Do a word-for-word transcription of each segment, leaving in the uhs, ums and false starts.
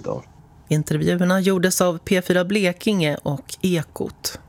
av. Intervjuerna gjordes av P fyra Blekinge och Ekot.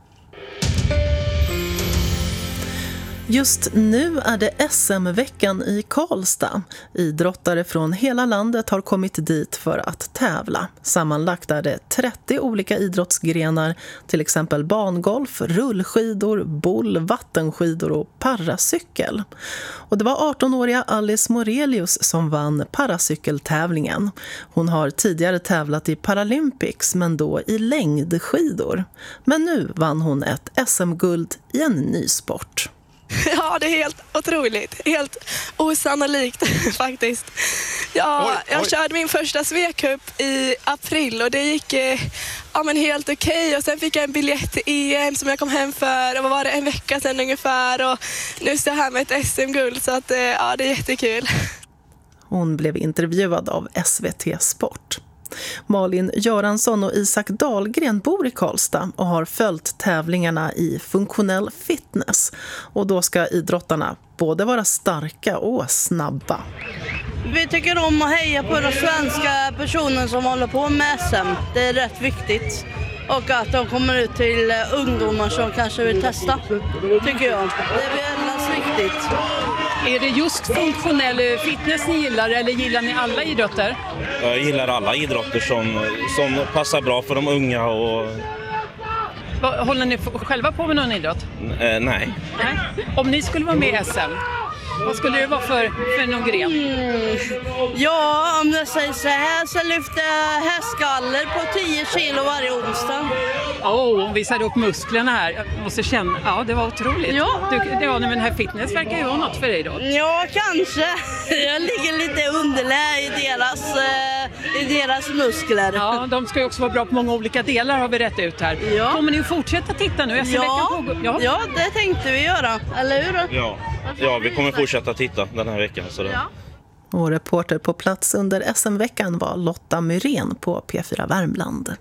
Just nu är det S M-veckan i Karlstad. Idrottare från hela landet har kommit dit för att tävla. Sammanlagt är det trettio olika idrottsgrenar, till exempel bangolf, rullskidor, boll, vattenskidor och paracykel. Och det var arton-åriga Alice Morelius som vann paracykeltävlingen. Hon har tidigare tävlat i Paralympics, men då i längdskidor. Men nu vann hon ett S M-guld i en ny sport. Ja, det är helt otroligt. Helt osannolikt faktiskt. Ja, oj, oj. Jag körde min första Svekup i april och det gick eh, ja, men helt okej. Okay. Och sen fick jag en biljett till E M som jag kom hem för. Och var det en vecka sedan ungefär. Och nu står jag här med ett S M-guld, så att, eh, ja, det är jättekul. Hon blev intervjuad av S V T Sport. Malin Göransson och Isak Dahlgren bor i Karlstad och har följt tävlingarna i funktionell fitness. Och då ska idrottarna både vara starka och snabba. Vi tycker om att heja på de svenska personer som håller på med S M. Det är rätt viktigt. Och att de kommer ut till ungdomar som kanske vill testa, tycker jag. Det är väldigt viktigt. Är det just funktionell fitness ni gillar, eller gillar ni alla idrotter? Jag gillar alla idrotter som, som passar bra för de unga. Och... Håller ni själva på med någon idrott? Eh, nej. nej. Om ni skulle vara med i S M, vad skulle det vara för, för någon gren? Mm. Ja, om jag säger så här så lyfter jag hästgaller på tio kilo varje onsdag. Åh, oh, visar upp musklerna här. Jag måste känna, ja, det var otroligt. Ja, du, det var, men den här fitness verkar ju vara något för dig då. Ja, kanske. Jag ligger lite underlä i deras, eh, i deras muskler. Ja, de ska ju också vara bra på många olika delar, har vi rätt ut här. Ja. Kommer ni att fortsätta titta nu? Ja, ja. ja, det tänkte vi göra. Eller hur? Ja, ja, vi kommer fortsätta titta den här veckan. Så det... ja. Och reporter på plats under S M-veckan var Lotta Myrén på P fyra Värmland.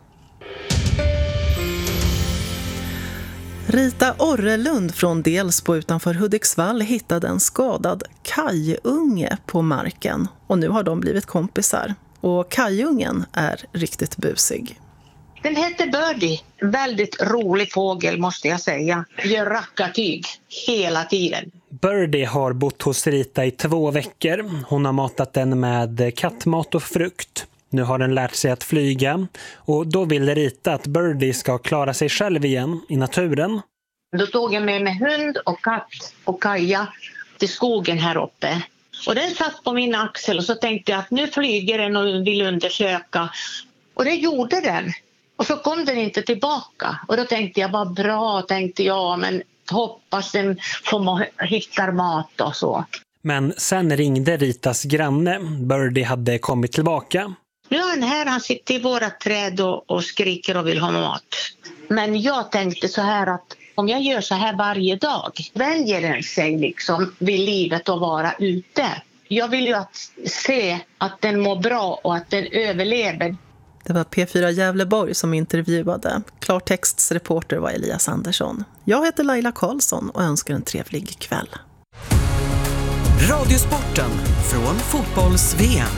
Rita Orrelund från Delsbo utanför Hudiksvall hittade en skadad kajunge på marken. Och nu har de blivit kompisar. Och kajungen är riktigt busig. Den heter Birdie. Väldigt rolig fågel måste jag säga. Gör rackartyg hela tiden. Birdie har bott hos Rita i två veckor. Hon har matat den med kattmat och frukt. Nu har den lärt sig att flyga och då vill Rita att Birdie ska klara sig själv igen i naturen. Då tog jag med mig hund och katt och Kaja till skogen här uppe. Och den satt på min axel och så tänkte jag att nu flyger den och vill undersöka. Och det gjorde den. Och så kom den inte tillbaka. Och då tänkte jag, vad bra, tänkte jag, men hoppas den får hitta mat och så. Men sen ringde Ritas granne. Birdie hade kommit tillbaka. Nu är han här, han sitter i våra träd och, och skriker och vill ha mat. Men jag tänkte så här att om jag gör så här varje dag, vänjer den sig liksom vid livet att vara ute. Jag vill ju att se att den mår bra och att den överlever. Det var P fyra Gävleborg som intervjuade. Klartextsreporter var Elias Andersson. Jag heter Laila Karlsson och önskar en trevlig kväll. Radiosporten från fotbolls-V M.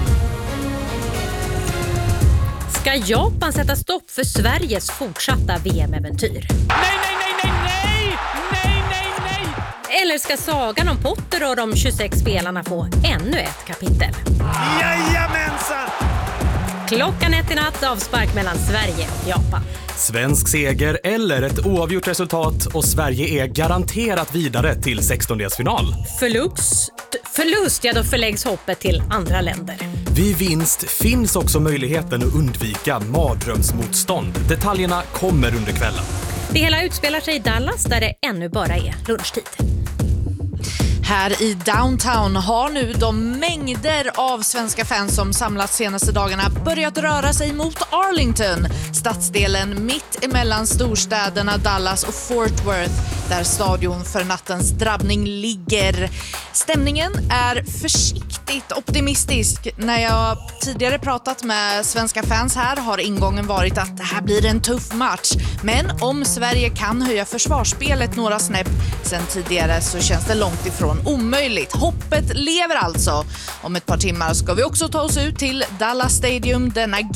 Ska Japan sätta stopp för Sveriges fortsatta V M-äventyr? Nej, nej, nej, nej, nej! Nej, nej, nej! Eller ska sagan om Potter och de tjugosex spelarna få ännu ett kapitel? Jajamensan! Klockan ett i natt, avspark mellan Sverige och Japan. Svensk seger eller ett oavgjort resultat och Sverige är garanterat vidare till sextondelsfinal. Förlust, förlust, ja då förläggs hoppet till andra länder. Vid vinst finns också möjligheten att undvika mardrömsmotstånd. Detaljerna kommer under kvällen. Det hela utspelar sig i Dallas där det ännu bara är lunchtid. Här i downtown har nu de mängder av svenska fans som samlats senaste dagarna börjat röra sig mot Arlington, stadsdelen mitt emellan storstäderna Dallas och Fort Worth, där stadion för nattens drabbning ligger. Stämningen är försiktigt optimistisk. När jag tidigare pratat med svenska fans här har ingången varit att det här blir en tuff match. Men om Sverige kan höja försvarsspelet några snäpp sen tidigare så känns det långt ifrån omöjligt. Hoppet lever alltså. Om ett par timmar ska vi också ta oss ut till Dallas Stadium denna